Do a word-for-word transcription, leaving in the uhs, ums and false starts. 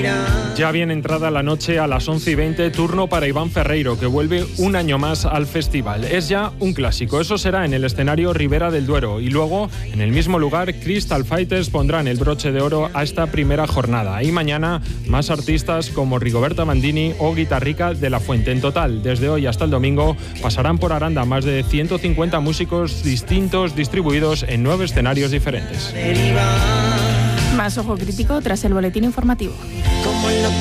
Ya bien entrada la noche, a las once y veinte, turno para Iván Ferreiro, que vuelve un año más al festival. Es ya un clásico, eso será en el escenario Ribera del Duero. Y luego, en el mismo lugar, Crystal Fighters pondrán el broche de oro a esta primera jornada. Y mañana, más artistas como Rigoberta Bandini o Guitarrica de la Fuente. En total, desde hoy hasta el domingo, pasarán por Aranda más de ciento cincuenta músicos distintos distribuidos en nueve escenarios diferentes. Más Ojo Crítico tras el boletín informativo.